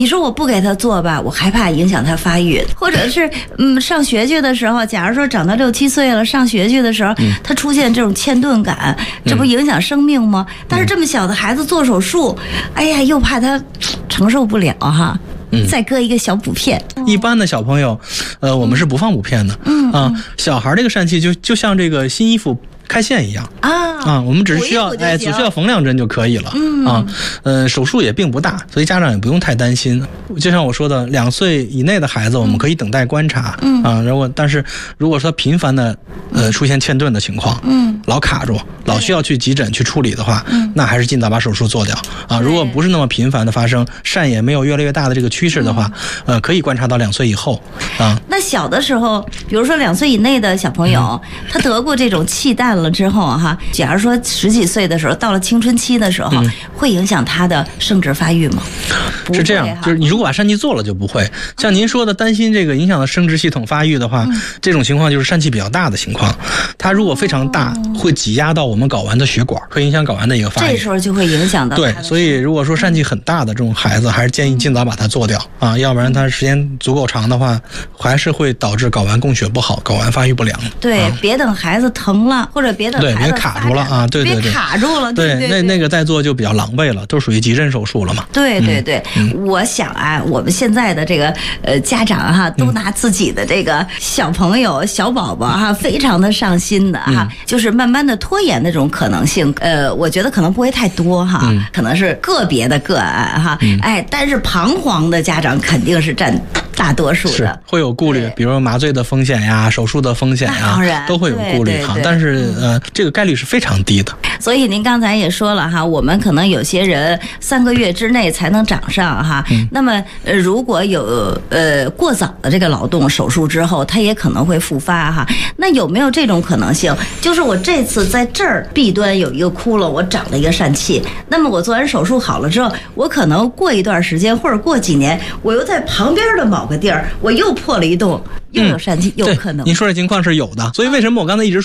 你说我不给他做吧，我害怕影响他发育，或者是上学去的时候，假如说长到6、7岁了，上学去的时候，他出现这种欠顿感，这不影响生命吗？但是这么小的孩子做手术，哎呀，又怕他承受不了哈。再搁一个小补片。 一般的小朋友，我们是不放补片的。小孩这个疝气就像这个新衣服开线一样我们只是需要只需要缝2针就可以了手术也并不大，所以家长也不用太担心。就像我说的，2岁以内的孩子我们可以等待观察但是如果说频繁的出现欠顿的情况老卡住，老需要去急诊去处理的话那还是尽早把手术做掉如果不是那么频繁的发生，疝也没有越来越大的这个趋势的话可以观察到2岁以后那小的时候，比如说2岁以内的小朋友他得过这种气弹了之后假如说10几岁的时候，到了青春期的时候会影响他的生殖发育吗？ 是这样，就是你如果把疝气做了就不会。像您说的担心这个影响到生殖系统发育的话这种情况就是疝气比较大的情况，它如果非常大会挤压到我们睾丸的血管，会影响睾丸的一个发育， 这时候就会影响到对，所以如果说疝气很大的这种孩子还是建议尽早把它做掉要不然它时间足够长的话还是会导致睾丸供血不好，睾丸发育不良。 对别等孩子疼了，或者别等孩子别卡住了对别卡住了对那个再做就比较狼狈了，都属于急诊手术了嘛。 对我想我们现在的这个家长都拿自己的这个小朋友小宝宝非常的上心的就是慢慢的拖延的这种可能性我觉得可能不会太多可能是个别的个案但是彷徨的家长肯定是占大多数的， 是会有顾虑，比如说麻醉的风险呀、手术的风险呀，都会有顾虑但是这个概率是非常低的。 所以您刚才也说了我们可能有些人3个月之内才能长上那么如果有过早的这个劳动手术之后，它也可能会复发那有没有这种可能性？就是我这次在这儿弊端有一个窟窿，我长了一个疝气，那么我做完手术好了之后，我可能过一段时间或者过几年，我又在旁边的某个地儿我又破了一洞，又有疝气，有可能。 您说这情况是有的，所以为什么我刚才一直